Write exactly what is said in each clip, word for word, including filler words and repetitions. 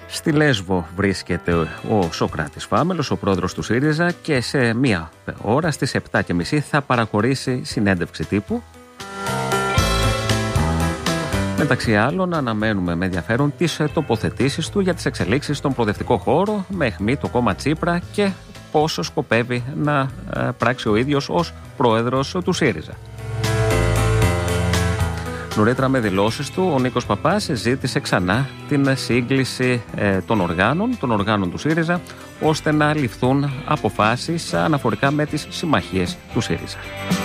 Στη Λέσβο βρίσκεται ο Σωκράτης Φάμελος, ο πρόεδρος του ΣΥΡΙΖΑ, και σε μία ώρα στις επτά και μισή θα παραχωρήσει συνέντευξη τύπου. Μεταξύ άλλων, αναμένουμε με ενδιαφέρον τις τοποθετήσεις του για τις εξελίξεις στον προοδευτικό χώρο, με αιχμή το κόμμα Τσίπρα και πόσο σκοπεύει να πράξει ο ίδιος ως πρόεδρος του ΣΥΡΙΖΑ. Νωρίτερα, με δηλώσεις του, ο Νίκος Παπάς ζήτησε ξανά την σύγκληση ε, των οργάνων, των οργάνων του ΣΥΡΙΖΑ, ώστε να ληφθούν αποφάσεις αναφορικά με τις συμμαχίες του ΣΥΡΙΖΑ.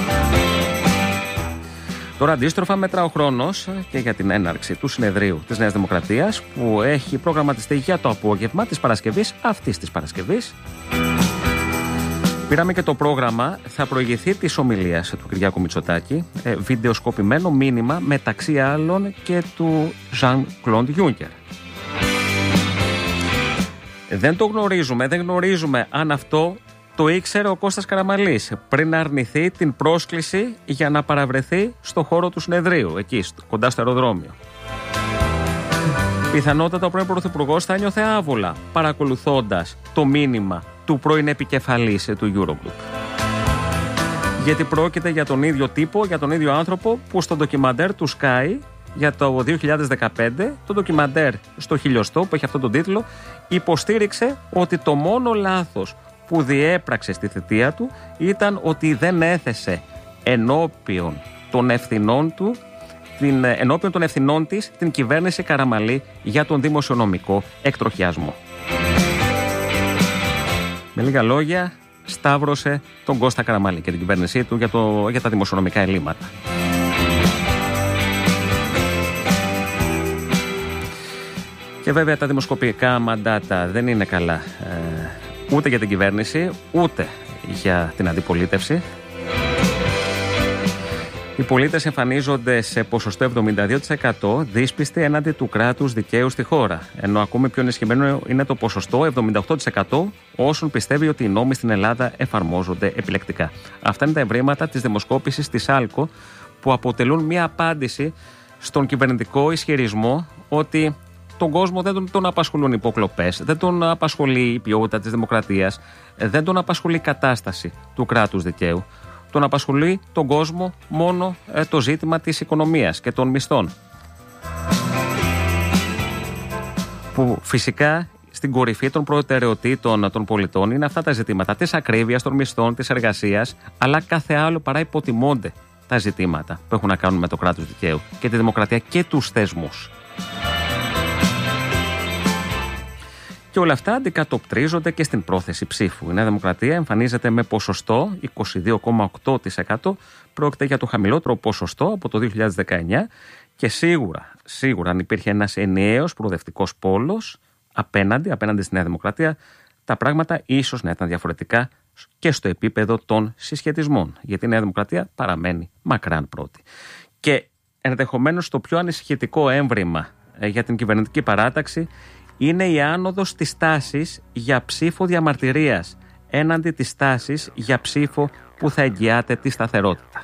Τώρα αντίστροφα μετρά ο χρόνος και για την έναρξη του συνεδρίου της Νέας Δημοκρατίας, που έχει προγραμματιστεί για το απόγευμα της Παρασκευής, αυτής της Παρασκευής. Πήραμε και το πρόγραμμα, θα προηγηθεί της ομιλίας του Κυριάκου Μητσοτάκη, ε, βιντεοσκοπημένο μήνυμα μεταξύ άλλων και του Jean-Claude Juncker. Δεν το γνωρίζουμε, δεν γνωρίζουμε αν αυτό το ήξερε ο Κώστας Καραμανλής πριν αρνηθεί την πρόσκληση για να παραβρεθεί στο χώρο του συνεδρίου, εκεί κοντά στο αεροδρόμιο. Πιθανότατα ο πρώην Πρωθυπουργός θα ένιωθε άβολα παρακολουθώντας το μήνυμα του πρώην επικεφαλής του Eurogroup. Γιατί πρόκειται για τον ίδιο τύπο, για τον ίδιο άνθρωπο που στο ντοκιμαντέρ του Sky για το δύο χιλιάδες δεκαπέντε, το ντοκιμαντέρ στο χιλιοστό που έχει αυτόν τον τίτλο, υποστήριξε ότι το μόνο λάθος που διέπραξε στη θητεία του ήταν ότι δεν έθεσε ενώπιον των ευθυνών του την, ενώπιον των ευθυνών της την κυβέρνηση Καραμανλή για τον δημοσιονομικό εκτροχιασμό. Με λίγα λόγια, σταύρωσε τον Κώστα Καραμανλή και την κυβέρνησή του για, το, για τα δημοσιονομικά ελλείμματα. Και βέβαια τα δημοσκοπικά μαντάτα δεν είναι καλά ε, ούτε για την κυβέρνηση, ούτε για την αντιπολίτευση. Οι πολίτες εμφανίζονται σε ποσοστό εβδομήντα δύο τοις εκατό δύσπιστοι έναντι του κράτους δικαίου στη χώρα. Ενώ ακόμη πιο ενισχυμένο είναι το ποσοστό εβδομήντα οκτώ τοις εκατό όσων πιστεύει ότι οι νόμοι στην Ελλάδα εφαρμόζονται επιλεκτικά. Αυτά είναι τα ευρήματα της δημοσκόπησης της ΑΛΚΟ, που αποτελούν μια απάντηση στον κυβερνητικό ισχυρισμό ότι τον κόσμο δεν τον, τον απασχολούν οι υποκλοπές, δεν τον απασχολεί η ποιότητα της δημοκρατίας, δεν τον απασχολεί η κατάσταση του κράτους δικαίου. Τον απασχολεί τον κόσμο μόνο ε, το ζήτημα της οικονομίας και των μισθών. Που φυσικά στην κορυφή των προτεραιοτήτων των πολιτών είναι αυτά τα ζητήματα της ακρίβειας των μισθών, της εργασίας, αλλά κάθε άλλο παρά υποτιμώνται τα ζητήματα που έχουν να κάνουν με το κράτος δικαίου και τη δημοκρατία και τους θεσμούς. Και όλα αυτά αντικατοπτρίζονται και στην πρόθεση ψήφου. Η Νέα Δημοκρατία εμφανίζεται με ποσοστό είκοσι δύο κόμμα οκτώ τοις εκατό. Πρόκειται για το χαμηλότερο ποσοστό από το δύο χιλιάδες δεκαεννιά και σίγουρα, σίγουρα αν υπήρχε ένας ενιαίος προοδευτικός πόλος απέναντι, απέναντι στη Νέα Δημοκρατία, τα πράγματα ίσως να ήταν διαφορετικά και στο επίπεδο των συσχετισμών. Γιατί η Νέα Δημοκρατία παραμένει μακράν πρώτη. Και ενδεχομένως το πιο ανησυχητικό έμβρημα για την κυβερνητική παράταξη είναι η άνοδος της τάσης για ψήφο διαμαρτυρίας έναντι της τάσης για ψήφο που θα εγγυάται τη σταθερότητα.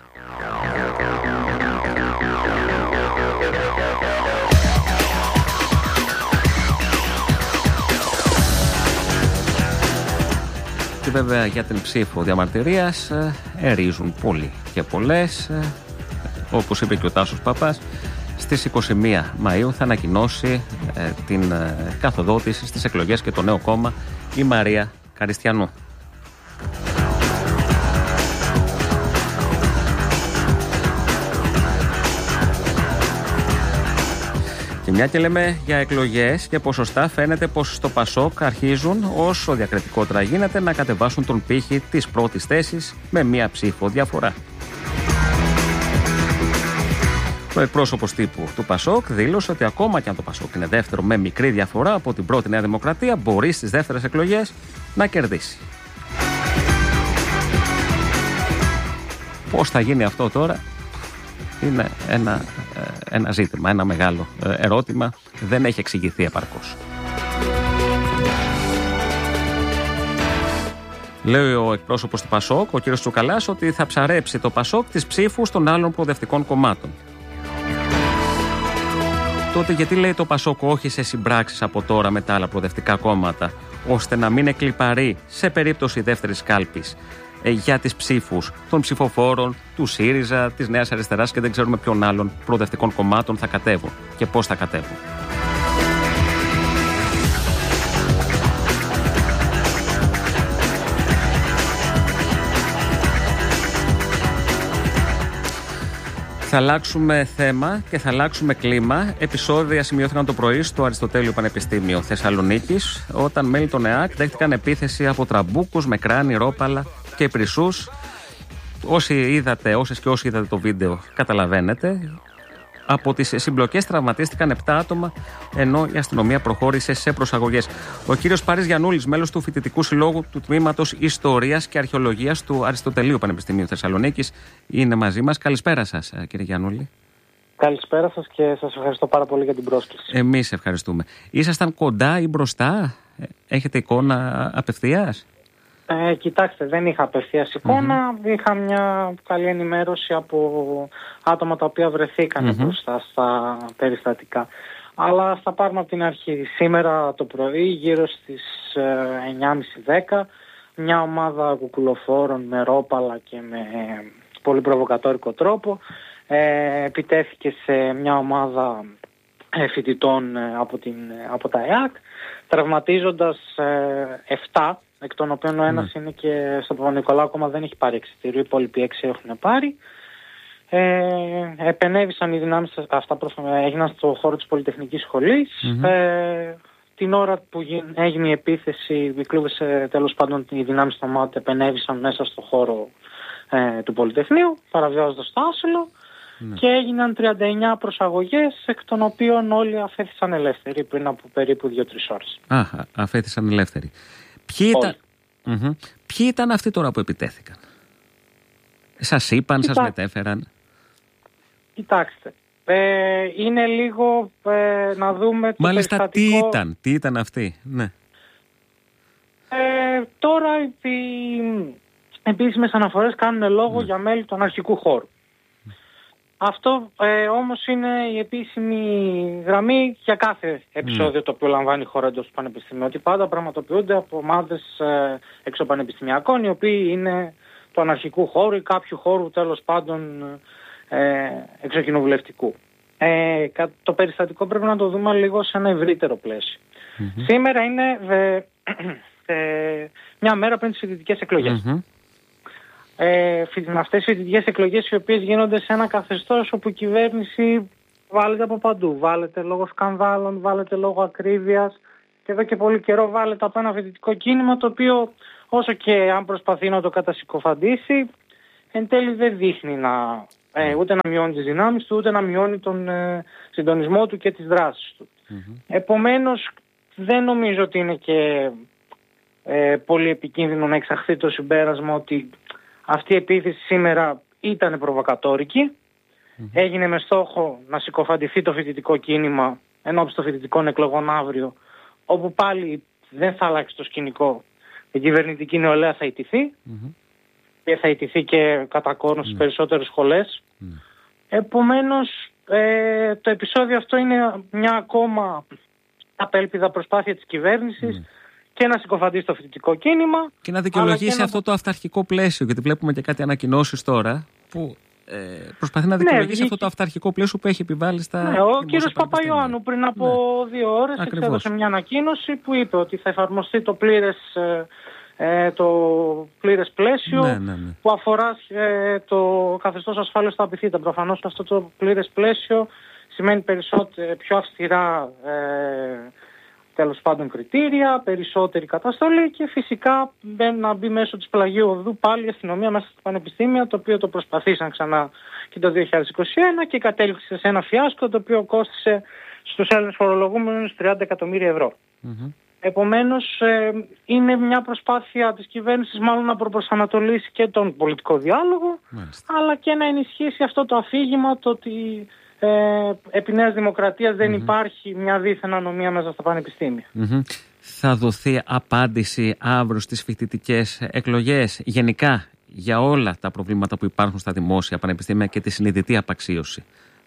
Και βέβαια για την ψήφο διαμαρτυρίας ερίζουν πολλοί και πολλές, όπως είπε και ο Τάσος Παπάς. Στις είκοσι μία Μαΐου θα ανακοινώσει ε, την ε, καθοδότηση στις εκλογές και το νέο κόμμα, η Μαρία Καριστιανού. Και μια και λέμε για εκλογές και ποσοστά, φαίνεται πως στο Πασόκ αρχίζουν, όσο διακριτικότερα γίνεται, να κατεβάσουν τον πύχη της πρώτης θέσης με μία ψήφο διαφορά. Ο εκπρόσωπος τύπου του Πασόκ δήλωσε ότι ακόμα και αν το Πασόκ είναι δεύτερο με μικρή διαφορά από την πρώτη Νέα Δημοκρατία, μπορεί στις δεύτερες εκλογές να κερδίσει. Πώς θα γίνει αυτό τώρα είναι ένα, ένα ζήτημα, ένα μεγάλο ερώτημα. Δεν έχει εξηγηθεί επαρκώς. Λέει ο εκπρόσωπος του Πασόκ, ο κ. Τσουκαλάς, ότι θα ψαρέψει το Πασόκ τις ψήφους των άλλων προοδευτικών κομμάτων. Το τότε γιατί λέει το Πασόκ όχι σε συμπράξεις από τώρα με τα άλλα προοδευτικά κόμματα, ώστε να μην εκλιπαρεί σε περίπτωση δεύτερης κάλπης ε, για τις ψήφους των ψηφοφόρων του ΣΥΡΙΖΑ, της Νέας Αριστεράς και δεν ξέρουμε ποιον άλλων προοδευτικών κομμάτων θα κατέβουν και πώς θα κατέβουν. Θα αλλάξουμε θέμα και θα αλλάξουμε κλίμα. Επεισόδια σημειώθηκαν το πρωί στο Αριστοτέλειο Πανεπιστήμιο Θεσσαλονίκης, όταν μέλη των ΕΑΚ δέχτηκαν επίθεση από τραμπούκους με κράνη, ρόπαλα και πρισούς. Όσοι είδατε, όσες και όσοι είδατε το βίντεο, καταλαβαίνετε. Από τις συμπλοκές τραυματίστηκαν επτά άτομα, ενώ η αστυνομία προχώρησε σε προσαγωγές. Ο κύριος Πάρης Γιαννούλης, μέλος του Φοιτητικού Συλλόγου του Τμήματος Ιστορίας και Αρχαιολογίας του Αριστοτελείου Πανεπιστημίου Θεσσαλονίκης, είναι μαζί μας. Καλησπέρα σας, κύριε Γιαννούλη. Καλησπέρα σας και σας ευχαριστώ πάρα πολύ για την πρόσκληση. Εμείς ευχαριστούμε. Ήσασταν κοντά ή μπροστά, έχετε εικόνα απευθείας? Ε, κοιτάξτε, δεν είχα απευθείας εικόνα, mm-hmm. είχα μια καλή ενημέρωση από άτομα τα οποία βρεθήκαν mm-hmm. μπροστά στα περιστατικά. Αλλά θα πάρουμε από την αρχή. Σήμερα το πρωί, γύρω στις εννιά και μισή δέκα, μια ομάδα κουκουλοφόρων με ρόπαλα και με πολύ προβοκατόρικο τρόπο ε, επιτέθηκε σε μια ομάδα ε, φοιτητών ε, από, την, από τα ΕΑΚ, τραυματίζοντας επτά, εκ των οποίων ο ένας mm. είναι και στο Παπα-Νικολάου, ακόμα δεν έχει πάρει εξιτήριο, οι υπόλοιποι έξι έχουν πάρει. Ε, επενέβησαν οι δυνάμεις, αυτά έγιναν στο χώρο της Πολυτεχνικής Σχολής. Mm-hmm. Ε, την ώρα που έγινε η επίθεση, οι κλούβες, τέλος πάντων οι δυνάμεις στο ΜΑΤ επενέβησαν μέσα στο χώρο ε, του Πολυτεχνείου, παραβιάζοντας το άσυλο. Mm. Και έγιναν τριάντα εννιά προσαγωγές, εκ των οποίων όλοι αφέθησαν ελεύθεροι πριν από περίπου δύο τρεις ώρες. Αχα, αφέθησαν ελεύθεροι. Ποιοι ήταν, mm-hmm. Ποιοι ήταν αυτοί τώρα που επιτέθηκαν? Σας είπαν, Κοιτά... σας μετέφεραν? Κοιτάξτε, ε, είναι λίγο ε, να δούμε το Μάλιστα περιστατικό... τι ήταν, τι ήταν αυτοί, ναι. Ε, τώρα οι επίσημες αναφορές κάνουν λόγο mm. για μέλη του αναρχικού χώρου. Mm. Αυτό ε, όμως είναι η επίσημη γραμμή για κάθε επεισόδιο mm. το οποίο λαμβάνει η χώρα εντός του Πανεπιστημίου. Ότι πάντα πραγματοποιούνται από ομάδες ε, εξωπανεπιστημιακών, οι οποίοι είναι του αναρχικού χώρου ή κάποιου χώρου τέλος πάντων ε, εξοκοινοβουλευτικού. Ε, το περιστατικό πρέπει να το δούμε λίγο σε ένα ευρύτερο πλαίσιο. Mm-hmm. Σήμερα είναι ε, ε, μια μέρα πριν τις φοιτητικές εκλογές. Mm-hmm. Ε, αυτές οι φοιτητικές εκλογές οι οποίες γίνονται σε ένα καθεστώς όπου η κυβέρνηση βάλετε από παντού. Βάλετε λόγω σκανδάλων, βάλετε λόγω ακρίβειας και εδώ και πολύ καιρό βάλετε από ένα φοιτητικό κίνημα το οποίο όσο και αν προσπαθεί να το κατασυκοφαντήσει εν τέλει δεν δείχνει να, ε, ούτε να μειώνει τις δυνάμεις του ούτε να μειώνει τον ε, συντονισμό του και τις δράσεις του. Mm-hmm. Επομένως δεν νομίζω ότι είναι και ε, πολύ επικίνδυνο να εξαχθεί το συμπέρασμα ότι αυτή η επίθεση σήμερα ήταν προβοκατόρικη. Mm-hmm. Έγινε με στόχο να συκοφαντηθεί το φοιτητικό κίνημα ενώπιση των φοιτητικών εκλογών αύριο, όπου πάλι δεν θα αλλάξει το σκηνικό. Η κυβερνητική νεολαία θα ιτηθεί mm-hmm. και θα ιτηθεί και κατά κόρον στις mm-hmm. περισσότερες σχολές. Mm-hmm. Επομένως, ε, το επεισόδιο αυτό είναι μια ακόμα απέλπιδα προσπάθεια της κυβέρνησης mm-hmm. και να συκοφαντήσει το φοιτητικό κίνημα. Και να δικαιολογήσει και αυτό να... το αυταρχικό πλαίσιο, γιατί βλέπουμε και κάτι ανακοινώσεις τώρα που ε, προσπαθεί να δικαιολογήσει ναι, αυτό το αυταρχικό πλαίσιο που έχει επιβάλει στα. Ναι, ο κύριος Παπαϊωάννου πριν από ναι. δύο ώρες εξέδωσε μια ανακοίνωση που είπε ότι θα εφαρμοστεί το πλήρες, ε, το πλήρες πλαίσιο ναι, ναι, ναι. που αφορά ε, το καθεστώς ασφάλειας στα απειθήτα. Προφανώς αυτό το πλήρες πλαίσιο σημαίνει περισσότερο, πιο αυστηρά ε, τέλος πάντων κριτήρια, περισσότερη καταστολή και φυσικά να μπει μέσω της πλαγίου οδού πάλι η αστυνομία μέσα στα πανεπιστήμια, το οποίο το προσπαθήσαν ξανά και το δύο χιλιάδες είκοσι ένα και κατέληξε σε ένα φιάσκο το οποίο κόστισε στους Έλληνες φορολογούμενους τριάντα εκατομμύρια ευρώ. Mm-hmm. Επομένως ε, είναι μια προσπάθεια της κυβέρνησης μάλλον να προπροσανατολίσει και τον πολιτικό διάλογο mm-hmm. αλλά και να ενισχύσει αυτό το αφήγημα το ότι Ε, επί Νέας Δημοκρατίας δεν mm-hmm. υπάρχει μια δίθεν ανομία μέσα στα πανεπιστήμια. Mm-hmm. Θα δοθεί απάντηση αύριο στις φοιτητικές εκλογές γενικά για όλα τα προβλήματα που υπάρχουν στα δημόσια πανεπιστήμια και τη συνειδητή απαξίωση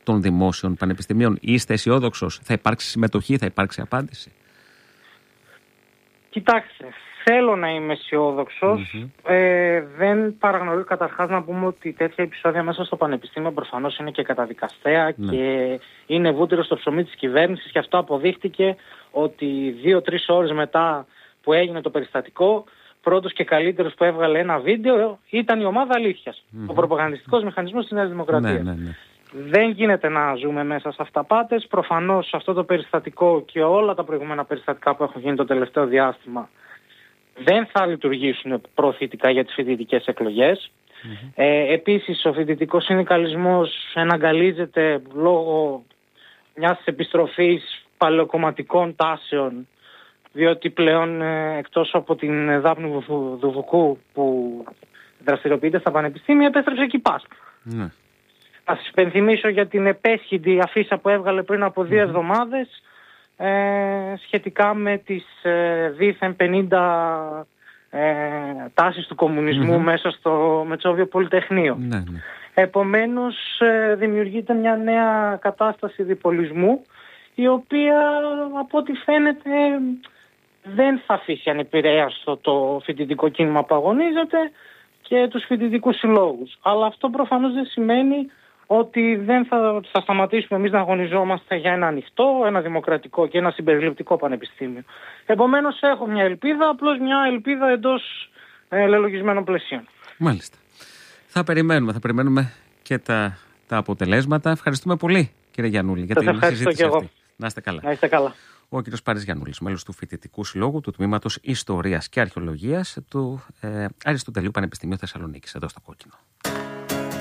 των δημόσιων πανεπιστημίων? Είστε αισιόδοξος? Θα υπάρξει συμμετοχή, θα υπάρξει απάντηση? Κοιτάξτε, θέλω να είμαι αισιόδοξος. Mm-hmm. Ε, δεν παραγνωρίζω, καταρχάς να πούμε ότι τέτοια επεισόδια μέσα στο πανεπιστήμιο προφανώς είναι και καταδικαστέα mm. και είναι βούτυρο στο ψωμί της κυβέρνησης, και αυτό αποδείχτηκε ότι δύο-τρεις ώρες μετά που έγινε το περιστατικό, πρώτος και καλύτερος που έβγαλε ένα βίντεο ήταν η ομάδα αλήθειας. Mm-hmm. Ο προπαγανδιστικός μηχανισμός της Νέας Δημοκρατίας. Ναι, ναι, ναι. Δεν γίνεται να ζούμε μέσα σε αυταπάτες. Προφανώς αυτό το περιστατικό και όλα τα προηγούμενα περιστατικά που έχουν γίνει το τελευταίο διάστημα δεν θα λειτουργήσουν προωθητικά για τις φοιτητικές εκλογές. Mm-hmm. Ε, επίσης, ο φοιτητικός συνδικαλισμός εναγκαλίζεται λόγω μιας επιστροφής παλαιοκομματικών τάσεων, διότι πλέον ε, εκτός από την Δάπνου Δουβουκού που δραστηριοποιείται στα πανεπιστήμια, επέστρεψε και η ΠΑΣΚ. Mm-hmm. Θα σας υπενθυμίσω για την επέσχυντη αφίσα που έβγαλε πριν από δύο mm-hmm. εβδομάδες ε, σχετικά με τις ε, δήθεν πενήντα ε, τάσεις του κομμουνισμού mm-hmm. μέσα στο Μετσόβιο Πολυτεχνείο. Mm-hmm. Επομένως ε, δημιουργείται μια νέα κατάσταση διπολισμού, η οποία από ό,τι φαίνεται δεν θα αφήσει ανεπηρέαστο το φοιτητικό κίνημα που αγωνίζεται και τους φοιτητικούς συλλόγους. Αλλά αυτό προφανώς δεν σημαίνει ότι δεν θα, θα σταματήσουμε εμείς να αγωνιζόμαστε για ένα ανοιχτό, ένα δημοκρατικό και ένα συμπεριληπτικό πανεπιστήμιο. Επομένως έχω μια ελπίδα, απλώς μια ελπίδα εντός ε, λελογισμένων πλαισίων. Μάλιστα. Θα περιμένουμε, θα περιμένουμε και τα, τα αποτελέσματα. Ευχαριστούμε πολύ, κύριε Γιαννούλη, για την συζήτηση αυτή. Να είστε καλά. Να είστε καλά. Ο κ. Πάρης Γιαννούλης, μέλος του Φοιτητικού Συλλόγου του Τμήματος Ιστορίας και Αρχαιολογίας του ε, Αριστοτελείου Πανεπιστημίου Θεσσαλονίκης, εδώ στο Κόκκινο.